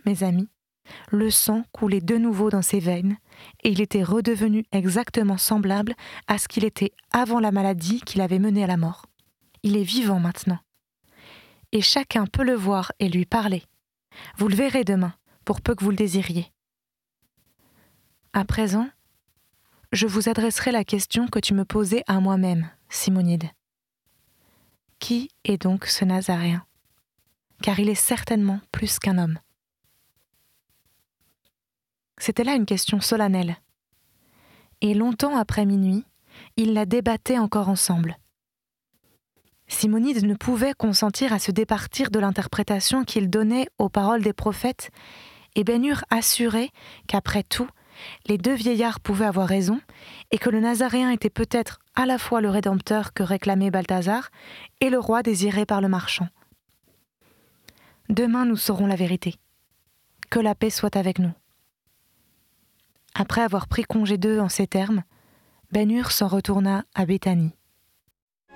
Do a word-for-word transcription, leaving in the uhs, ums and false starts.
mes amis, le sang coulait de nouveau dans ses veines et il était redevenu exactement semblable à ce qu'il était avant la maladie qui l'avait mené à la mort. Il est vivant maintenant. Et chacun peut le voir et lui parler. Vous le verrez demain, pour peu que vous le désiriez. À présent, je vous adresserai la question que tu me posais à moi-même, Simonide. Qui est donc ce Nazaréen ? Car il est certainement plus qu'un homme. C'était là une question solennelle. Et longtemps après minuit, ils la débattaient encore ensemble. Simonide ne pouvait consentir à se départir de l'interprétation qu'il donnait aux paroles des prophètes, et Ben Hur assurait qu'après tout, les deux vieillards pouvaient avoir raison, et que le Nazaréen était peut-être à la fois le Rédempteur que réclamait Balthazar et le roi désiré par le marchand. Demain nous saurons la vérité. Que la paix soit avec nous. Après avoir pris congé d'eux en ces termes, Ben Hur s'en retourna à Béthanie.